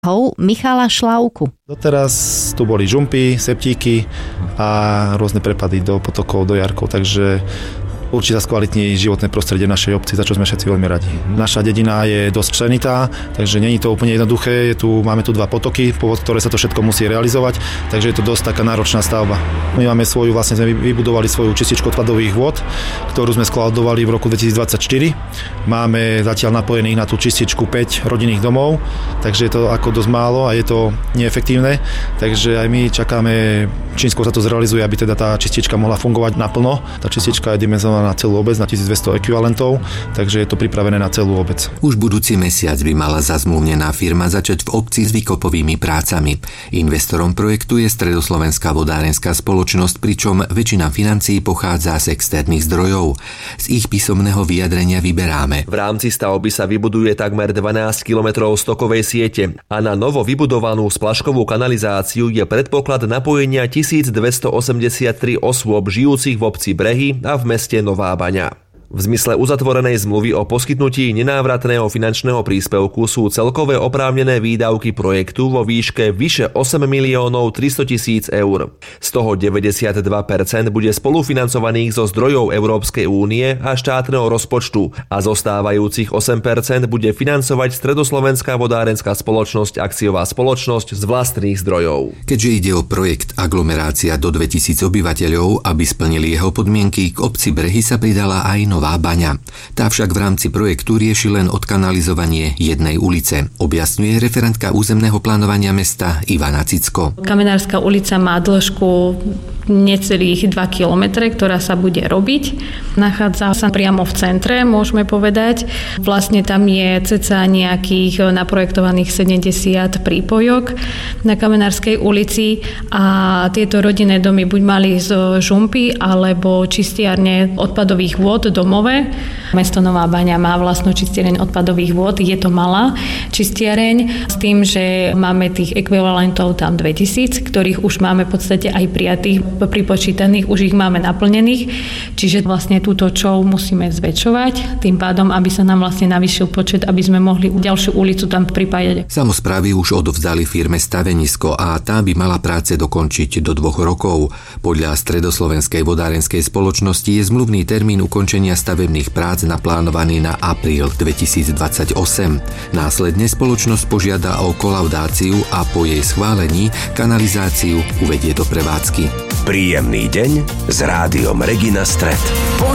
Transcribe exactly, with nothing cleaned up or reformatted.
Michala Šlavku. Doteraz tu boli žumpy, septíky a rôzne prepady do potokov, do jarkov, takže určite skvalitní životné prostredie v našej obci, za čo sme všetci veľmi radi. Naša dedina je dosť členitá, takže nie je to úplne jednoduché. Je tu, máme tu dva potoky, povod ktoré sa to všetko musí realizovať, takže je to dosť taká náročná stavba. My máme svoju, vlastne sme vybudovali svoju čističku odpadových vôd, ktorú sme skladovali v roku dvetisícdvadsaťštyri. Máme zatiaľ napojených na tú čističku päť rodinných domov, takže je to ako dosť málo a je to neefektívne, takže aj my čakáme, čím skôr sa to zrealizuje, aby teda tá čistička mohla fungovať naplno. Tá čistička je dimenzovaná na celú obec, na tisícdvesto ekvivalentov, takže je to pripravené na celú obec. Už budúci mesiac by mala zazmluvnená firma začať v obci s výkopovými prácami. Investorom projektu je Stredoslovenská vodárenská spoločnosť, pričom väčšina financií pochádza z externých zdrojov. Z ich písomného vyjadrenia vyberáme. V rámci stavby sa vybuduje takmer dvanásť kilometrov stokovej siete a na novo vybudovanú splaškovú kanalizáciu je predpoklad napojenia tisícdvestoosemdesiattri osôb žijúcich v obci Brehy a v meste Nová Baňa. V zmysle uzatvorenej zmluvy o poskytnutí nenávratného finančného príspevku sú celkové oprávnené výdavky projektu vo výške vyše osem miliónov tristotisíc eur. Z toho deväťdesiatdva percent bude spolufinancovaných zo zdrojov Európskej únie a štátneho rozpočtu a zostávajúcich osem percent bude financovať Stredoslovenská vodárenská spoločnosť akciová spoločnosť z vlastných zdrojov. Keďže ide o projekt aglomerácia do dvetisíc obyvateľov, aby splnili jeho podmienky, k obci Brehy sa pridala aj Nová Nová Baňa. Tá však v rámci projektu rieši len odkanalizovanie jednej ulice, objasňuje referentka územného plánovania mesta Ivana Cicko. Kamenárska ulica má dĺžku necelých dva kilometre, ktorá sa bude robiť. Nachádza sa priamo v centre, môžeme povedať. Vlastne tam je cca nejakých naprojektovaných sedemdesiat prípojok na Kamenárskej ulici a tieto rodinné domy buď mali z žumpy alebo čistiarne odpadových vôd domové. Mesto Nová Baňa má vlastnú čistiereň odpadových vôd, je to malá čistiereň s tým, že máme tých ekvivalentov tam dvetisíc, ktorých už máme v podstate aj prijatých, pripočítaných, už ich máme naplnených, čiže vlastne túto čou musíme zväčšovať, tým pádom, aby sa nám vlastne navýšil počet, aby sme mohli ďalšiu ulicu tam pripájať. Samosprávy už odovzdali firme stavenisko a tá by mala práce dokončiť do dvoch rokov. Podľa Stredoslovenskej vodárenskej spoločnosti je zmluvný termín ukončenia stavebných prác naplánovaný na apríl dvetisícdvadsaťosem. Následne spoločnosť požiada o kolaudáciu a po jej schválení kanalizáciu uvedie do prevádzky. Príjemný deň s rádiom Regina Stret.